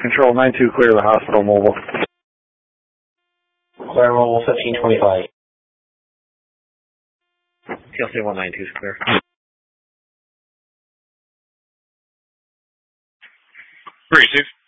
Control 9-2, clear the hospital mobile. Clear mobile 1525. TLC 192 is clear. Receive.